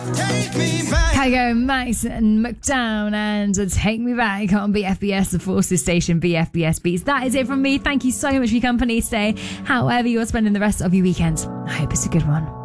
Kygo, Max and McDowell and Take Me Back on BFBS, the Forces station, BFBS Beats. That is it from me. Thank you so much for your company today. However you're spending the rest of your weekend, I hope it's a good one.